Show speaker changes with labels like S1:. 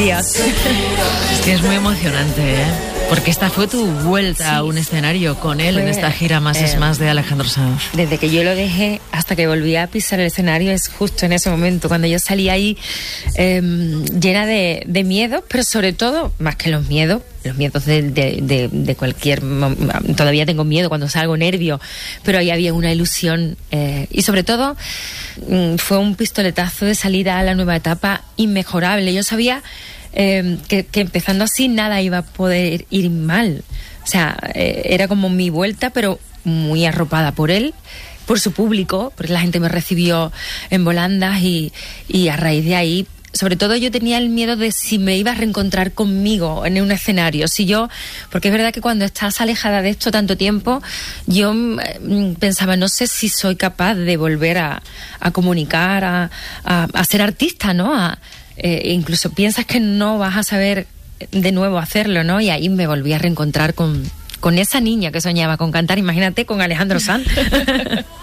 S1: Dios.
S2: Es que es muy emocionante, ¿eh? Porque esta fue tu vuelta a un escenario con él en esta gira Más es Más de Alejandro Sanz.
S1: Desde que yo lo dejé hasta que volví a pisar el escenario es justo en ese momento, cuando yo salí ahí llena de miedo, pero sobre todo, más que los miedos de cualquier... Todavía tengo miedo cuando salgo, nervio, pero ahí había una ilusión y sobre todo fue un pistoletazo de salida a la nueva etapa inmejorable. Yo sabía que empezando así nada iba a poder ir mal. O sea, era como mi vuelta, pero muy arropada por él, por su público, porque la gente me recibió en volandas y a raíz de ahí, sobre todo yo tenía el miedo de si me iba a reencontrar conmigo en un escenario, porque es verdad que cuando estás alejada de esto tanto tiempo, yo pensaba, no sé si soy capaz de volver a comunicar, a ser artista, ¿no? Incluso piensas que no vas a saber de nuevo hacerlo, ¿no? Y ahí me volví a reencontrar con esa niña que soñaba con cantar, imagínate, con Alejandro Sanz.